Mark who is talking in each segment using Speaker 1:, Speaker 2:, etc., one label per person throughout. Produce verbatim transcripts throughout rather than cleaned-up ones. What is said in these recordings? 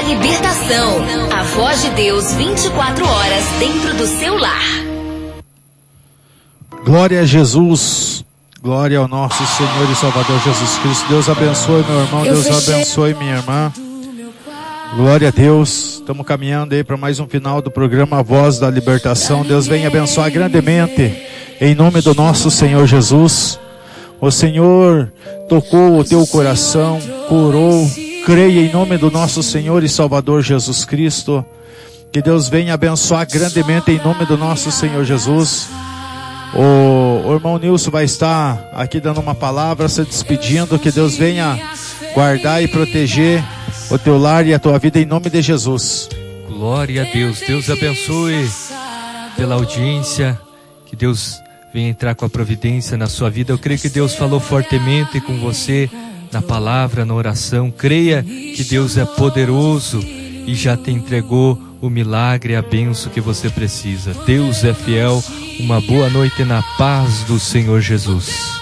Speaker 1: libertação. A voz de Deus vinte e quatro horas dentro do seu lar.
Speaker 2: Glória a Jesus. Glória ao nosso Senhor e Salvador Jesus Cristo. Deus abençoe meu irmão, Deus abençoe minha irmã. Glória a Deus. Estamos caminhando aí para mais um final do programa A Voz da Libertação. Deus venha abençoar grandemente em nome do nosso Senhor Jesus. O Senhor tocou o teu coração, curou. Creia em nome do nosso Senhor e Salvador Jesus Cristo. Que Deus venha abençoar grandemente em nome do nosso Senhor Jesus. O, o irmão Nilson vai estar aqui dando uma palavra, se despedindo. Que Deus venha guardar e proteger o teu lar e a tua vida em nome de Jesus.
Speaker 3: Glória a Deus. Deus abençoe pela audiência. Que Deus venha entrar com a providência na sua vida. Eu creio que Deus falou fortemente com você na palavra, na oração. Creia que Deus é poderoso e já te entregou o milagre e a bênção que você precisa. Deus é fiel. Uma boa noite na paz do Senhor Jesus.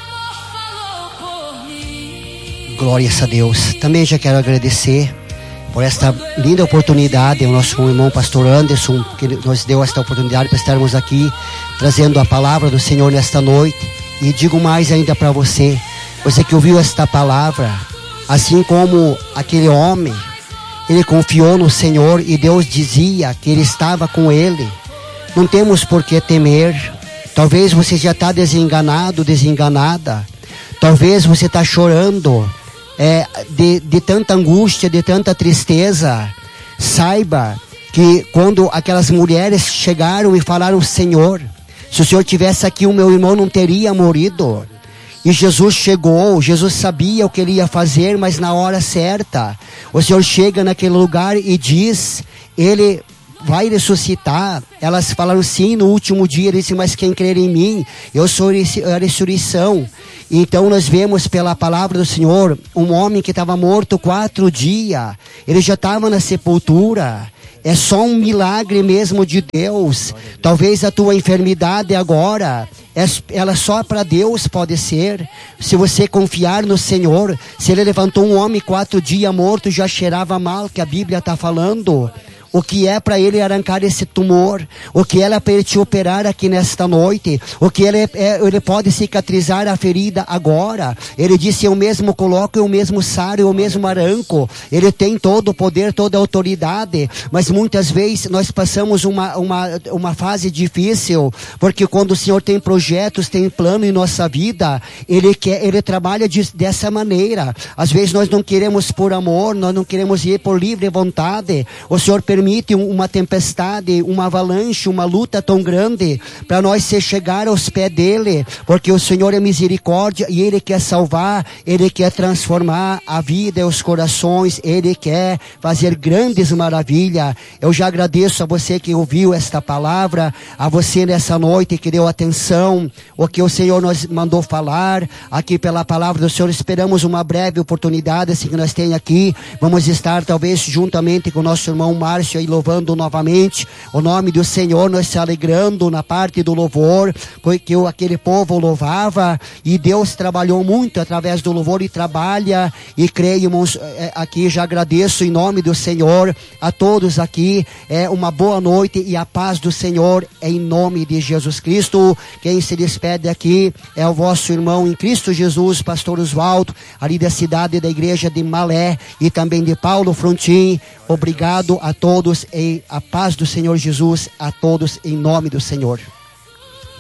Speaker 4: Glórias a Deus. Também já quero agradecer por esta linda oportunidade ao nosso irmão pastor Anderson, que nos deu esta oportunidade para estarmos aqui trazendo a palavra do Senhor nesta noite. E digo mais ainda para você, você que ouviu esta palavra, assim como aquele homem, ele confiou no Senhor e Deus dizia que Ele estava com ele. Não temos por que temer. Talvez você já está desenganado, desenganada. Talvez você está chorando é, de, de tanta angústia, de tanta tristeza. Saiba que quando aquelas mulheres chegaram e falaram, Senhor, se o Senhor tivesse aqui, o meu irmão não teria morrido. E Jesus chegou, Jesus sabia o que Ele ia fazer, mas na hora certa, o Senhor chega naquele lugar e diz, Ele vai ressuscitar. Elas falaram sim, no último dia. Ele disse, mas quem crer em mim, eu sou a ressurreição. Então nós vemos pela palavra do Senhor, um homem que estava morto quatro dias, ele já estava na sepultura. É só um milagre mesmo de Deus. Talvez a tua enfermidade agora, ela só para Deus pode ser. Se você confiar no Senhor, se Ele levantou um homem quatro dias morto, já cheirava mal, que a Bíblia está falando. O que é para Ele arrancar esse tumor? O que é para Ele te operar aqui nesta noite? O que Ele, é, ele pode cicatrizar a ferida agora? Ele disse, eu mesmo coloco, eu mesmo saro, eu mesmo arranco. Ele tem todo o poder, toda a autoridade. Mas muitas vezes nós passamos uma, uma, uma fase difícil, porque quando o Senhor tem projetos, tem plano em nossa vida, Ele, quer, ele trabalha de, dessa maneira. Às vezes nós não queremos por amor, nós não queremos ir por livre vontade. O Senhor permite uma tempestade, uma avalanche, uma luta tão grande para nós se chegar aos pés dele, porque o Senhor é misericórdia e Ele quer salvar, Ele quer transformar a vida e os corações, Ele quer fazer grandes maravilhas. Eu já agradeço a você que ouviu esta palavra, a você nessa noite que deu atenção, o que o Senhor nos mandou falar aqui pela palavra do Senhor. Esperamos uma breve oportunidade assim que nós temos aqui, vamos estar talvez juntamente com o nosso irmão Márcio aí louvando novamente o nome do Senhor, nós se alegrando na parte do louvor, porque aquele povo louvava e Deus trabalhou muito através do louvor e trabalha, e creio, irmãos, aqui já agradeço em nome do Senhor a todos aqui, é uma boa noite e a paz do Senhor em nome de Jesus Cristo. Quem se despede aqui é o vosso irmão em Cristo Jesus, pastor Oswaldo, ali da cidade da igreja de Malé e também de Paulo Frontin. Obrigado a todos e a paz do Senhor Jesus a todos em nome do Senhor.